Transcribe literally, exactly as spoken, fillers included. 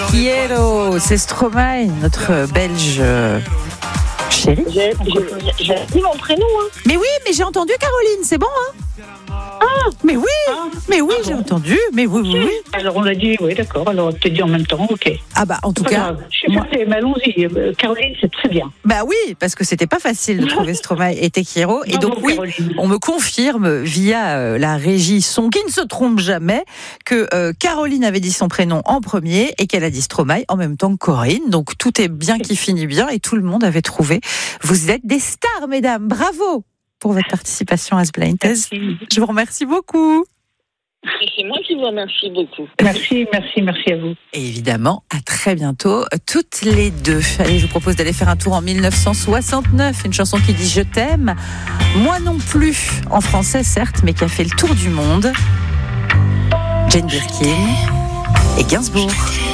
quiero. C'est Stromae, notre belge euh, chéri. J'ai, j'ai, j'ai dit mon prénom. Hein. Mais oui, mais j'ai entendu Caroline, c'est bon, hein? Ah, mais oui, ah, mais oui, ah j'ai bon. entendu, mais oui, oui, oui. Alors on a dit, oui, d'accord, alors on a peut-être dit en même temps, ok. Ah bah, en tout Pas cas, grave. Je suis moi- fâchée, mais allons-y. Euh, Caroline, c'est très bien. bah oui, parce que c'était pas facile de trouver Stromae et Te quiero. Et Bravo, donc oui, Caroline. on me confirme via euh, la régie son qui ne se trompe jamais que euh, Caroline avait dit son prénom en premier et qu'elle a dit Stromae en même temps que Corinne. Donc tout est bien qui finit bien et tout le monde avait trouvé. Vous êtes des stars, mesdames. Bravo pour votre participation à ce blind test. Merci. Je vous remercie beaucoup. C'est moi qui vous remercie beaucoup. Merci, merci, merci à vous. Et évidemment, à très bientôt, toutes les deux. Allez, je vous propose d'aller faire un tour en mille neuf cent soixante-neuf, une chanson qui dit « Je t'aime ». Moi non plus, en français certes, mais qui a fait le tour du monde. Jane Birkin et Gainsbourg.